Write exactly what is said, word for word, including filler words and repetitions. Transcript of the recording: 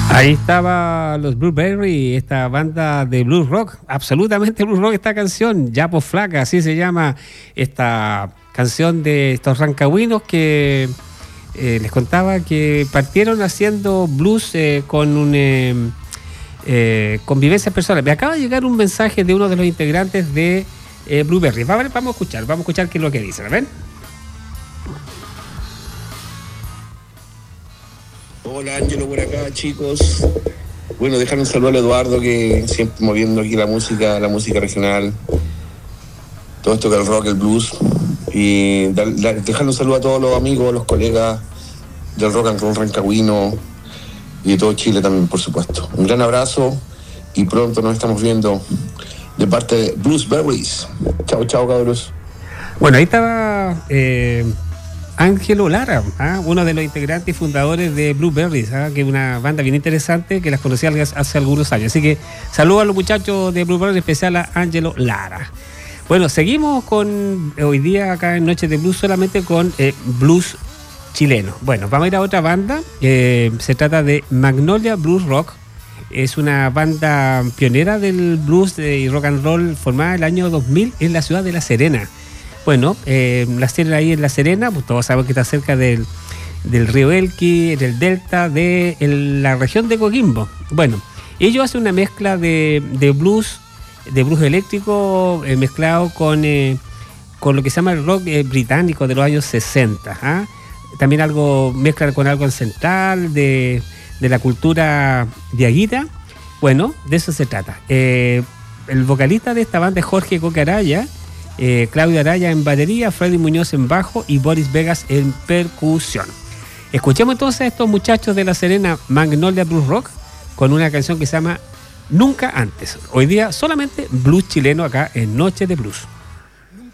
Ahí estaba los Blueberry, esta banda de blues rock, absolutamente blues rock esta canción, Ya por Flaca, así se llama esta canción de estos rancagüinos que eh, les contaba que partieron haciendo blues eh, con un eh, eh, convivencias personales. Me acaba de llegar un mensaje de uno de los integrantes de eh, Blueberry. Vamos, vamos a escuchar, vamos a escuchar qué es lo que dicen, ¿ven? Hola Ángelo, por acá chicos. Bueno, dejar un saludo a Eduardo, que siempre moviendo aquí la música, la música regional, todo esto que es el rock, el blues, y dar, dar, dejar un saludo a todos los amigos, los colegas del rock and roll rancagüino y de todo Chile también, por supuesto. Un gran abrazo y pronto nos estamos viendo de parte de Bluesberries. Chao, chao, cabros. Bueno, ahí estaba eh, Ángelo Lara, ¿ah? uno de los integrantes y fundadores de Blueberries, ¿ah? que es una banda bien interesante que las conocí hace algunos años. Así que saludos a los muchachos de Blueberries, en especial a Ángelo Lara. Bueno, seguimos con hoy día acá en Noches de Blues solamente con eh, blues chileno. Bueno, vamos a ir a otra banda. Eh, se trata de Magnolia Blues Rock. Es una banda pionera del blues y rock and roll formada el año dos mil en la ciudad de La Serena. Bueno, eh, la Serena ahí en La Serena, pues todos saben que está cerca del, del río Elqui, en el delta de en la región de Coquimbo. Bueno, ellos hacen una mezcla de, de blues, de blues eléctrico eh, mezclado con, eh, con lo que se llama el rock eh, británico de los años sesenta. ¿ah? También algo mezcla con algo ancestral de, de la cultura diaguita. Bueno, de eso se trata. Eh, el vocalista de esta banda es Jorge Coque Araya, eh, Claudio Araya en batería, Freddy Muñoz en bajo y Boris Vegas en percusión. Escuchemos entonces a estos muchachos de La Serena, Magnolia Blues Rock, con una canción que se llama Nunca Antes. Hoy día solamente blues chileno acá en Noche de Blues.